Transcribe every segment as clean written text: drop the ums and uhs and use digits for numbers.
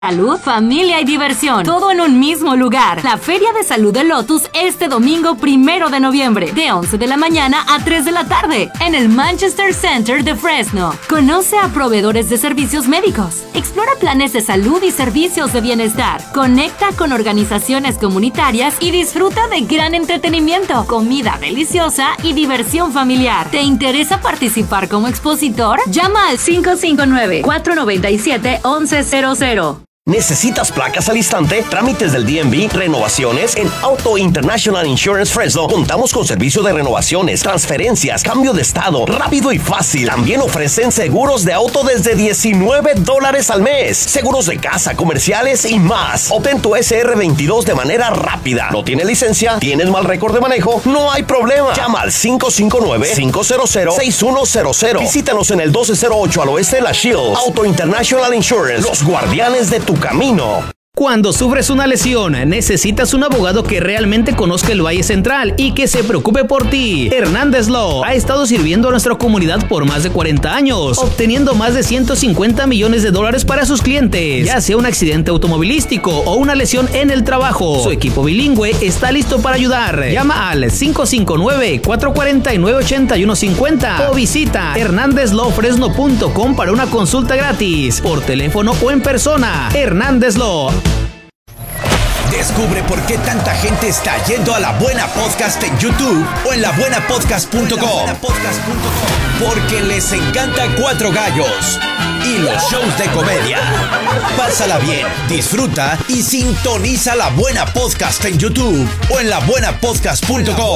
Salud, familia y diversión, todo en un mismo lugar. La Feria de Salud de Lotus este domingo 1 de noviembre, de 11 de la mañana a 3 de la tarde, en el Manchester Center de Fresno. Conoce a proveedores de servicios médicos, explora planes de salud y servicios de bienestar, conecta con organizaciones comunitarias y disfruta de gran entretenimiento, comida deliciosa y diversión familiar. ¿Te interesa participar como expositor? Llama al 559-497-1100. ¿Necesitas placas al instante? Trámites del DMV, renovaciones. En Auto International Insurance Fresno contamos con servicio de renovaciones, transferencias, cambio de estado, rápido y fácil. También ofrecen seguros de auto desde $19 al mes, seguros de casa, comerciales y más. Obtén tu SR22 de manera rápida. ¿No tienes licencia? ¿Tienes mal récord de manejo? No hay problema. Llama al 559-500-6100. Visítanos en el 1208 al oeste de la Shields. Auto International Insurance, los guardianes de tu camino. Cuando sufres una lesión, necesitas un abogado que realmente conozca el Valle Central y que se preocupe por ti. Hernández Law ha estado sirviendo a nuestra comunidad por más de 40 años, obteniendo más de $150 millones para sus clientes, ya sea un accidente automovilístico o una lesión en el trabajo. Su equipo bilingüe está listo para ayudar. Llama al 559-449-8150 o visita hernandezlawfresno.com para una consulta gratis, por teléfono o en persona. Hernández Law. Descubre por qué tanta gente está yendo a La Buena Podcast en YouTube o en labuenapodcast.com. Porque les encanta Cuatro Gallos y los shows de comedia. Pásala bien, disfruta y sintoniza La Buena Podcast en YouTube o en labuenapodcast.com.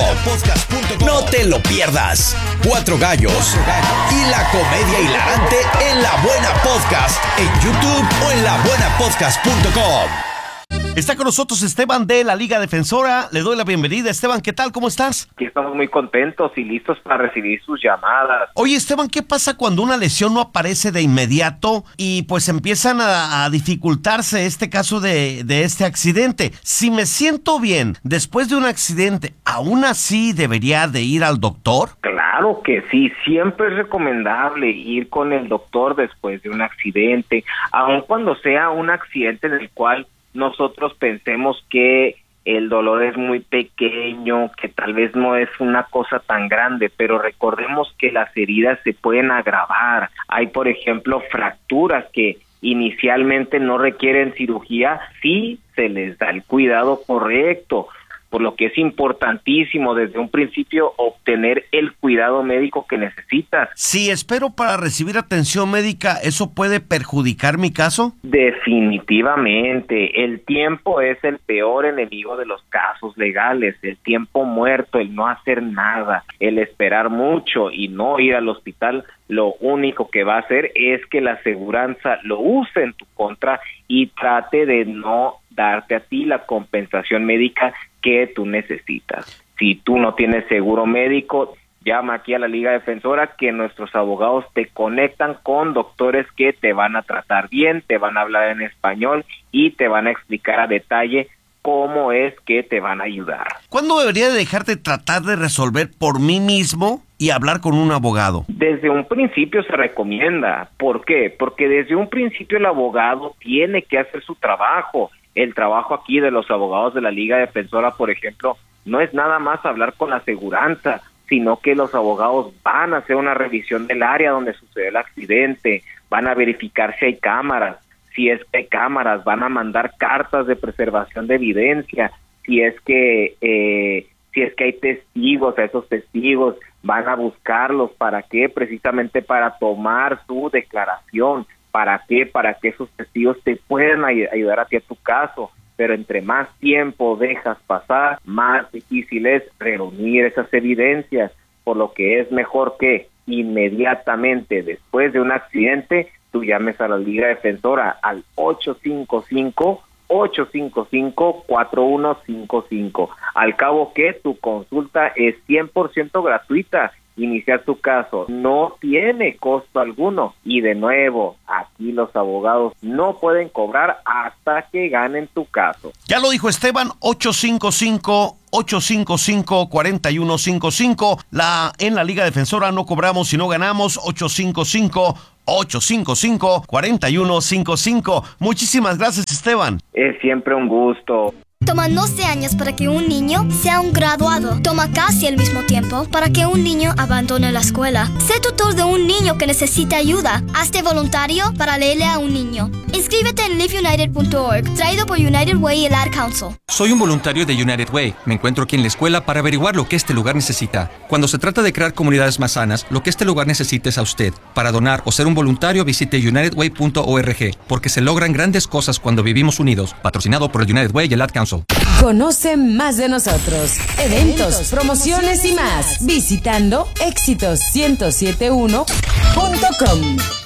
No te lo pierdas. Cuatro Gallos y la comedia hilarante en La Buena Podcast en YouTube o en labuenapodcast.com. Está con nosotros Esteban de la Liga Defensora. Le doy la bienvenida. Esteban, ¿qué tal? ¿Cómo estás? Aquí estamos muy contentos y listos para recibir sus llamadas. Oye, Esteban, ¿qué pasa cuando una lesión no aparece de inmediato y pues empiezan a dificultarse este caso de este accidente? Si me siento bien después de un accidente, ¿aún así debería de ir al doctor? Claro que sí, siempre es recomendable ir con el doctor después de un accidente, aun cuando sea un accidente en el cual nosotros pensemos que el dolor es muy pequeño, que tal vez no es una cosa tan grande, pero recordemos que las heridas se pueden agravar. Hay, por ejemplo, fracturas que inicialmente no requieren cirugía si se les da el cuidado correcto, por lo que es importantísimo desde un principio obtener el cuidado médico que necesitas. Si espero para recibir atención médica, ¿eso puede perjudicar mi caso? Definitivamente. El tiempo es el peor enemigo de los casos legales. El tiempo muerto, el no hacer nada, el esperar mucho y no ir al hospital, lo único que va a hacer es que la aseguranza lo use en tu contra y trate de no darte a ti la compensación médica que tú necesitas. Si tú no tienes seguro médico, llama aquí a la Liga Defensora, que nuestros abogados te conectan con doctores que te van a tratar bien, te van a hablar en español y te van a explicar a detalle cómo es que te van a ayudar. ¿Cuándo debería dejar de tratar de resolver por mí mismo y hablar con un abogado? Desde un principio se recomienda. ¿Por qué? Porque desde un principio el abogado tiene que hacer su trabajo. El trabajo aquí de los abogados de la Liga Defensora, por ejemplo, no es nada más hablar con la aseguranza, sino que los abogados van a hacer una revisión del área donde sucedió el accidente, van a verificar si hay cámaras, si es que hay cámaras, van a mandar cartas de preservación de evidencia, si es que hay testigos, a esos testigos van a buscarlos. ¿Para qué? Precisamente para tomar su declaración. ¿Para qué? Para que esos testigos te puedan ayudar a ti a tu caso. Pero entre más tiempo dejas pasar, más difícil es reunir esas evidencias, por lo que es mejor que inmediatamente después de un accidente tú llames a la Liga Defensora al 855-4155. Al cabo que tu consulta es 100% gratuita iniciar su caso. No tiene costo alguno. Y de nuevo, aquí los abogados no pueden cobrar hasta que ganen tu caso. Ya lo dijo Esteban, 855-855-4155. En la Liga Defensora no cobramos si no ganamos. 855-855-4155. Muchísimas gracias, Esteban. Es siempre un gusto. Toma 12 años para que un niño sea un graduado. Toma casi el mismo tiempo para que un niño abandone la escuela. Sé tutor de un niño que necesita ayuda. Hazte voluntario para leerle a un niño. Inscríbete en liveunited.org, traído por United Way y el Ad Council. Soy un voluntario de United Way. Me encuentro aquí en la escuela para averiguar lo que este lugar necesita. Cuando se trata de crear comunidades más sanas, lo que este lugar necesita es a usted. Para donar o ser un voluntario, visite unitedway.org, porque se logran grandes cosas cuando vivimos unidos. Patrocinado por el United Way y el Ad Council. Conoce más de nosotros, eventos, promociones y más, visitando éxitos1071.com.